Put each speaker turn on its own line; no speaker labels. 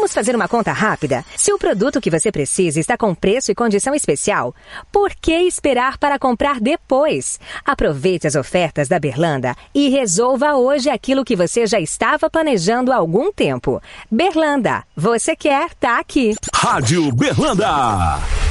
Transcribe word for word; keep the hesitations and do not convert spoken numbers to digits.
Vamos fazer uma conta rápida? Se o produto que você precisa está com preço e condição especial, por que esperar para comprar depois? Aproveite as ofertas da Berlanda e resolva hoje aquilo que você já estava planejando há algum tempo. Berlanda, você quer, tá aqui.
Rádio Berlanda.